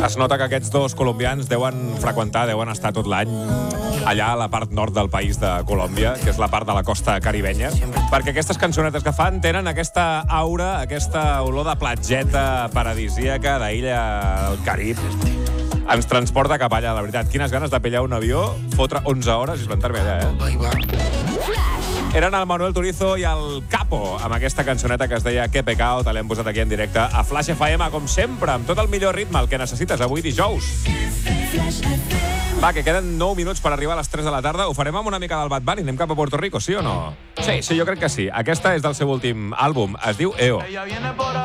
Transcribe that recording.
Es nota que aquests dos colombians deuen estar tot l'any allà a la part nord del país de Colòmbia, que és la part de la costa caribenya, perquè aquestes cançonetes que fan tenen aquesta aura, aquesta olor de platgeta paradisíaca d'illa del Carib. Ens transporta cap allà, la veritat. Quines ganes de pillar un avió, fotre 11 hores i plantar-me allà, Eren el Manuel Turizo i el Capo, amb aquesta cançoneta que es deia Que Pecao, te l'hem posat aquí en directe a Flash FM, com sempre, amb tot el millor ritme, el que necessites avui dijous. Va, que queden 9 minuts per arribar a les 3 de la tarda. Ho farem amb una mica del Bad Bunny. Anem cap a Puerto Rico, sí o no? Sí, jo crec que sí. Aquesta és del seu últim àlbum. Es diu EO.